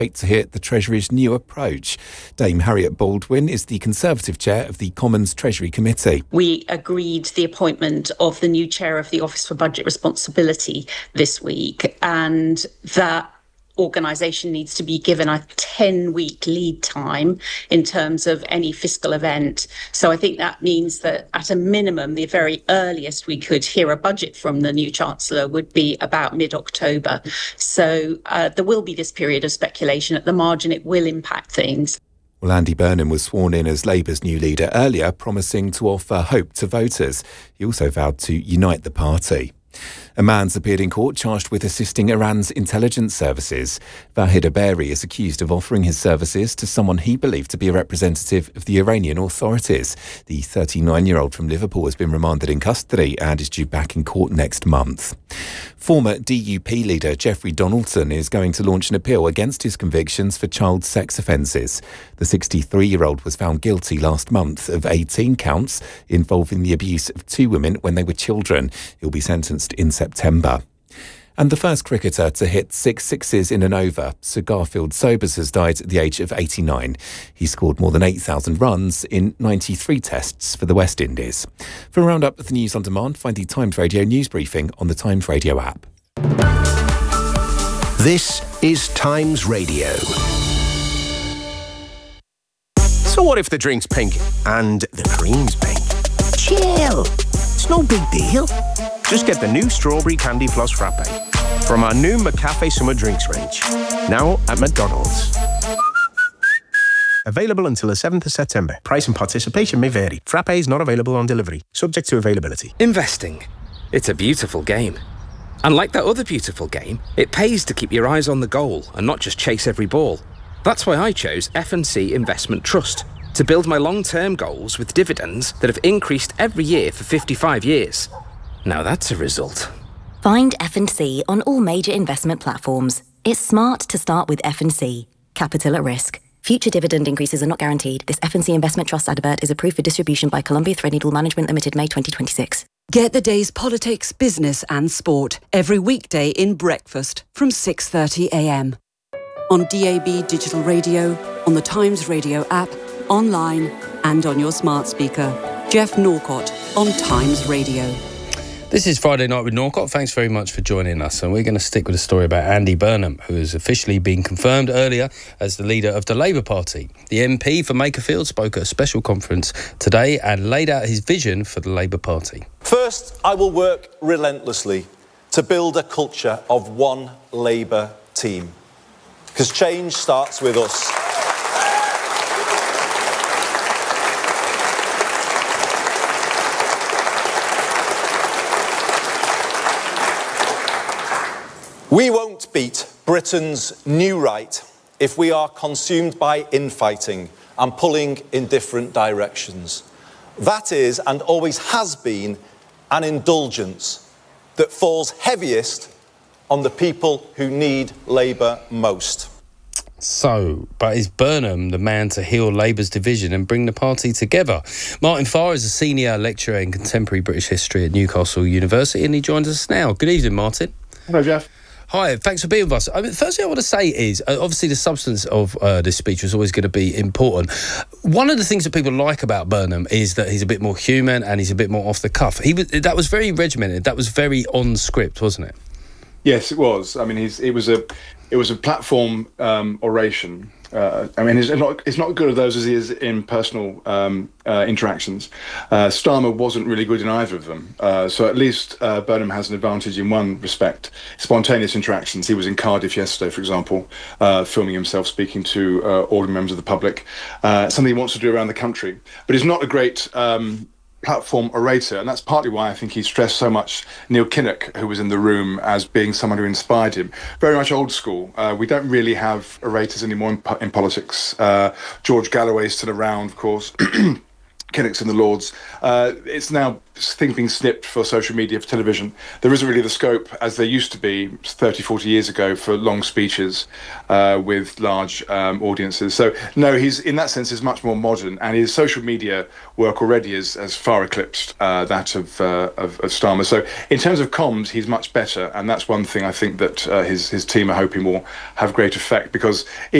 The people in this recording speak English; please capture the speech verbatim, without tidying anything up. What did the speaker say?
to hear the Treasury's new approach. Dame Harriet Baldwin is the Conservative chair of the Commons Treasury Committee. We agreed the appointment of the new chair of the Office for Budget Responsibility this week, and that organisation needs to be given a ten-week lead time in terms of any fiscal event. So I think that means that at a minimum, the very earliest we could hear a budget from the new Chancellor would be about mid-October. So uh, there will be this period of speculation. At the margin, it will impact things. Well, Andy Burnham was sworn in as Labour's new leader earlier, promising to offer hope to voters. He also vowed to unite the party. A man's appeared in court charged with assisting Iran's intelligence services. Vahid Aberi is accused of offering his services to someone he believed to be a representative of the Iranian authorities. The thirty-nine-year-old from Liverpool has been remanded in custody and is due back in court next month. Former D U P leader Jeffrey Donaldson is going to launch an appeal against his convictions for child sex offences. The sixty-three-year-old was found guilty last month of eighteen counts involving the abuse of two women when they were children. He'll be sentenced in September. And the first cricketer to hit six sixes in an over, Sir Garfield Sobers, has died at the age of eighty-nine. He scored more than eight thousand runs in ninety-three tests for the West Indies. For a roundup of the news on demand, find the Times Radio news briefing on the Times Radio app. This is Times Radio. So what if the drink's pink and the cream's pink? Chill. It's no big deal. Just get the new Strawberry Candy Floss Frappe from our new McCafe Summer Drinks range. Now at McDonald's. Available until the seventh of September. Price and participation may vary. Frappe is not available on delivery. Subject to availability. Investing. It's a beautiful game. And like that other beautiful game, it pays to keep your eyes on the goal and not just chase every ball. That's why I chose F and C Investment Trust to build my long-term goals with dividends that have increased every year for fifty-five years. Now that's a result. Find F and C on all major investment platforms. It's smart to start with F and C. Capital at risk. Future dividend increases are not guaranteed. This F and C Investment Trust advert is approved for distribution by Columbia Threadneedle Management Limited, May twenty twenty-six. Get the day's politics, business and sport every weekday in breakfast from six thirty a m. On D A B digital radio, on the Times Radio app, online and on your smart speaker. Jeff Norcott on Times Radio. This is Friday Night with Norcott. Thanks very much for joining us. And we're going to stick with a story about Andy Burnham, who has officially been confirmed earlier as the leader of the Labour Party. The M P for Makerfield spoke at a special conference today and laid out his vision for the Labour Party. First, I will work relentlessly to build a culture of one Labour team. Because change starts with us. We won't beat Britain's new right if we are consumed by infighting and pulling in different directions. That is, and always has been, an indulgence that falls heaviest on the people who need Labour most. So, but is Burnham the man to heal Labour's division and bring the party together? Martin Farr is a senior lecturer in contemporary British history at Newcastle University and he joins us now. Good evening, Martin. Hello, Jeff. Hi, thanks for being with us. I mean, first thing I want to say is, uh, obviously the substance of uh, this speech was always going to be important. One of the things that people like about Burnham is that he's a bit more human and he's a bit more off the cuff. He was, that was very regimented. That was very on script, wasn't it? Yes, it was. I mean, he's, it was a it was a platform um, oration. Uh, I mean, he's not it's not good at those as he is in personal um, uh, interactions. Uh, Starmer wasn't really good in either of them. Uh, so at least uh, Burnham has an advantage in one respect: spontaneous interactions. He was in Cardiff yesterday, for example, uh, filming himself speaking to uh, ordinary members of the public. Uh, something he wants to do around the country, but he's not a great Um, platform orator, and that's partly why I think he stressed so much Neil Kinnock, who was in the room, as being someone who inspired him. Very much old school. Uh, we don't really have orators anymore in, in politics. Uh, George Galloway is still around, of course. Kinnock's in the Lords. Uh, it's now things being snipped for social media, for television. There isn't really the scope, as there used to be thirty, forty years ago, for long speeches uh, with large um, audiences. So, no, he's, in that sense, is much more modern, and his social media work already is, has far eclipsed uh, that of, uh, of, of Starmer. So, in terms of comms, he's much better, and that's one thing I think that uh, his, his team are hoping will have great effect, because